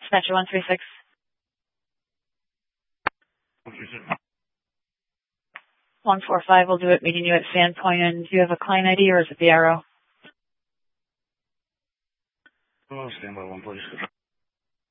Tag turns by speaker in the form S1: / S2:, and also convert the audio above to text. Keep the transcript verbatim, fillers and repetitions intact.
S1: Dispatcher one three six. one four five will do it, meeting you at Sandpoint. And do you have a client I D or is it the arrow?
S2: Oh, stand by one, please.